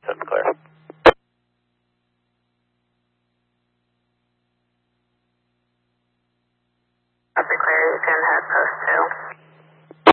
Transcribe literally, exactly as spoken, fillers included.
That's clear. Copy clear, you can head post two.